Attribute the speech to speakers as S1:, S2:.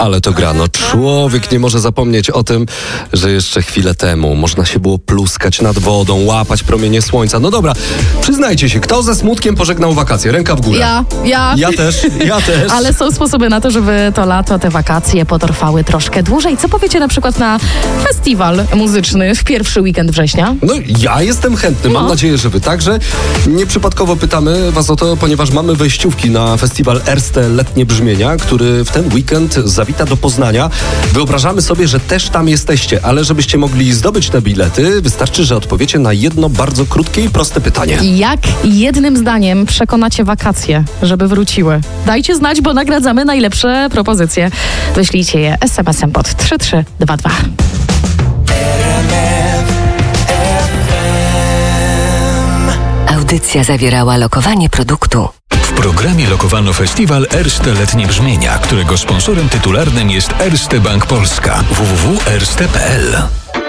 S1: Ale to grano. Człowiek nie może zapomnieć o tym, że jeszcze chwilę temu można się było pluskać nad wodą, łapać promienie słońca. No dobra, przyznajcie się, kto ze smutkiem pożegnał wakacje? Ręka w górę.
S2: Ja.
S1: Ja też.
S2: Ale są sposoby na to, żeby to lato, te wakacje potrwały troszkę dłużej. Co powiecie na przykład na festiwal muzyczny w pierwszy weekend września?
S1: No, ja jestem chętny. Mam nadzieję, że wy także. Nieprzypadkowo pytamy was o to, ponieważ mamy wejściówki na festiwal Erste Letnie Brzmienia, który w ten weekend zawita do Poznania. Wyobrażamy sobie, że też tam jesteście, ale żebyście mogli zdobyć te bilety, wystarczy, że odpowiecie na jedno bardzo krótkie i proste pytanie.
S2: Jak jednym zdaniem przekonacie wakacje, żeby wróciły? Dajcie znać, bo nagradzamy najlepsze propozycje. Wyślijcie je SMS-em pod 3322.
S3: Audycja zawierała lokowanie produktu.
S4: W programie lokowano festiwal Erste Letnie Brzmienia, którego sponsorem tytularnym jest Erste Bank Polska. www.erste.pl